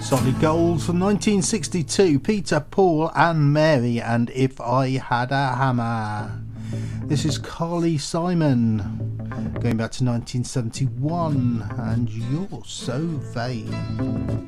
Solid Gold from 1962, Peter, Paul and Mary and If I Had a Hammer. This is Carly Simon going back to 1971 and You're So Vain.